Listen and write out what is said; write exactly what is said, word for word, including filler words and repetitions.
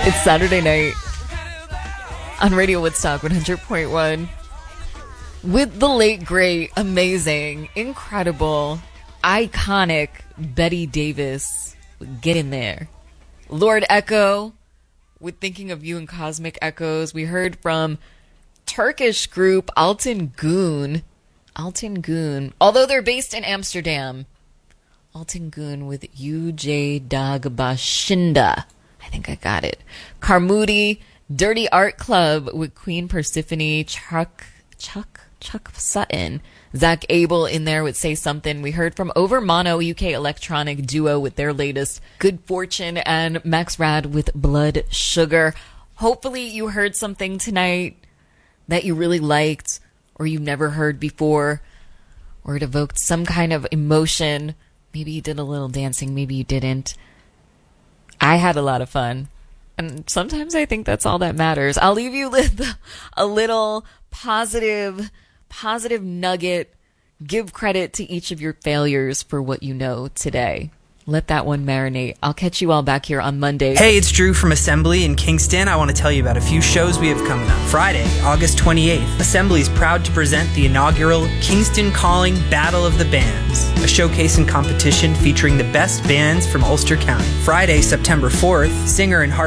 It's Saturday night on Radio Woodstock one hundred point one with the late, great, amazing, incredible, iconic Betty Davis. Get in there. Lord Echo with Thinking of You and Cosmic Echoes. We heard from Turkish group Altan Gün. Altan Gün. Although they're based in Amsterdam. Altan Gün with U J Dagbashinda. I think I got it. Carmody, Dirty Art Club with Queen Persephone, Chuck, Chuck, Chuck Sutton, Zach Abel in there with Say Something. We heard from Over Mono, U K electronic duo with their latest Good Fortune, and Max Rad with Blood Sugar. Hopefully you heard something tonight that you really liked or you never heard before, or it evoked some kind of emotion. Maybe you did a little dancing, maybe you didn't. I had a lot of fun, and sometimes I think that's all that matters. I'll leave you with a little positive, positive nugget. Give credit to each of your failures for what you know today. Let that one marinate. I'll catch you all back here on Monday. Hey, it's Drew from Assembly in Kingston. I want to tell you about a few shows we have coming up. Friday, August twenty-eighth, Assembly is proud to present the inaugural Kingston Calling Battle of the Bands, a showcase and competition featuring the best bands from Ulster County. Friday, September fourth, singer and